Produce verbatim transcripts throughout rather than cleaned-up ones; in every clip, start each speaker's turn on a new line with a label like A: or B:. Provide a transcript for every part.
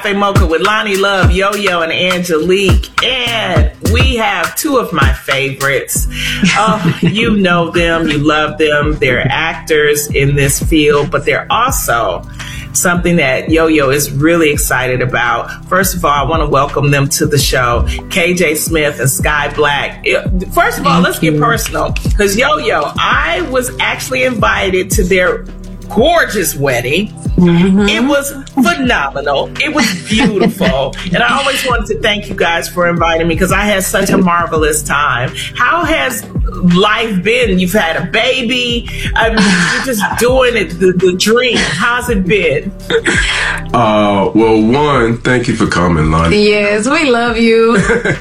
A: Cafe Mocha with Lonnie Love, Yo-Yo, and Angelique. And we have two of my favorites. Oh, you know them, you love them. They're actors in this field, but they're also something that Yo-Yo is really excited about. First of all, I want to welcome them to the show, K J Smith and Sky Black. First of all,
B: Thank
A: let's get
B: you.
A: personal, because Yo-Yo, I was actually invited to their gorgeous wedding. Mm-hmm. It was phenomenal. It was beautiful. And I always wanted to thank you guys for inviting me because I had such a marvelous time. How has life been? You've had a baby. I mean, you're just doing it, the, the dream. How's it been?
C: Uh, well, one, thank you for coming, Lonnie.
B: Yes, we love you.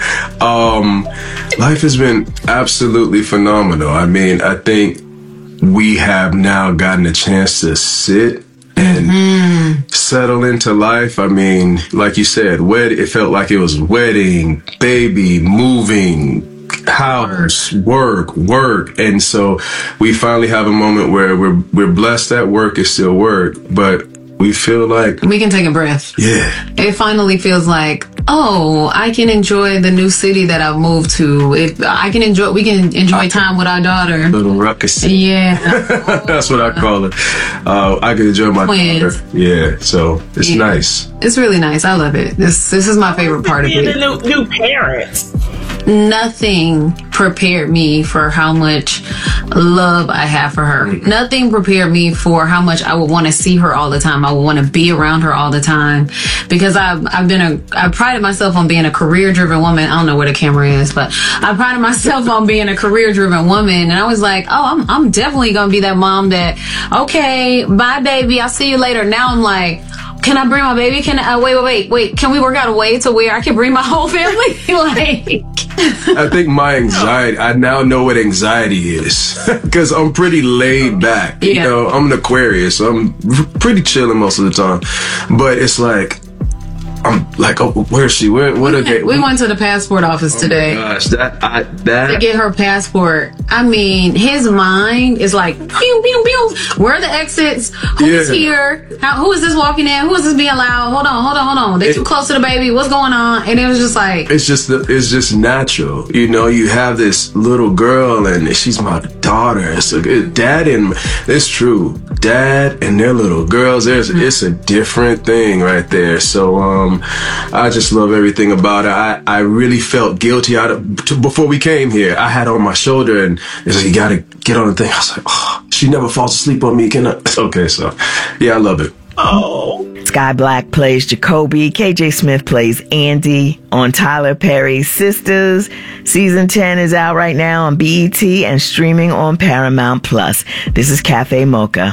C: um, life has been absolutely phenomenal. I mean, I think we have now gotten a chance to sit and mm-hmm. settle into life. I mean, like you said, wed- it felt like it was wedding, baby, moving, house, work, work. And so we finally have a moment where we're we're blessed that work is still work, but we feel like
B: we can take a breath.
C: Yeah.
B: It finally feels like, oh, I can enjoy the new city that I've moved to. It, I can enjoy, we can enjoy time with our daughter.
C: Little ruckus.
B: Yeah.
C: That's what I call it. Uh, I can enjoy my
B: Twins.
C: daughter. Yeah. So it's
B: yeah.
C: nice.
B: It's really nice. I love it. This this is my favorite part of
A: Being
B: it.
A: a new, new parents.
B: Nothing prepared me for how much love I have for her. Mm-hmm. Nothing prepared me for how much I would want to see her all the time. I would want to be around her all the time because I've I've been a I prided myself on being a career driven woman. I don't know where the camera is, but I prided myself on being a career driven woman, and I was like, oh, I'm I'm definitely gonna be that mom that okay, bye baby, I'll see you later. Now I'm like, can I bring my baby? Can I, uh, wait, wait, wait, wait. Can we work out a way to where I can bring my whole family? Like,
C: I think my anxiety, I now know what anxiety is because I'm pretty laid back. You
B: yeah.
C: know, I'm an Aquarius, so I'm pretty chilling most of the time. But it's like, I'm like, oh, where is she? Where, what are they?
B: We went to the passport office
C: oh
B: today.
C: My gosh, that, I, that.
B: To get her passport. I mean, his mind is like, pew, pew, pew. Where are the exits? Who's
C: Yeah.
B: here? How, who is this walking in? Who is this being loud? Hold on, hold on, hold on. They
C: It-
B: too close to the baby. What's going on? And it was just like,
C: It's just, the, it's just natural. You know, you have this little girl and she's my daughter. It's a good dad and, it's true. Dad and their little girls, there's, mm-hmm. it's a different thing right there. So, um, I just love everything about it. I, I really felt guilty out of, t- before we came here. I had on my shoulder and it's like, you gotta get on the thing. I was like, oh, she never falls asleep on me. Can I? Okay, so yeah, I love it.
A: Oh.
D: Sky Black plays Jacoby. K J Smith plays Andy on Tyler Perry's Sisters. Season ten is out right now on B E T and streaming on Paramount Plus. This is Cafe Mocha.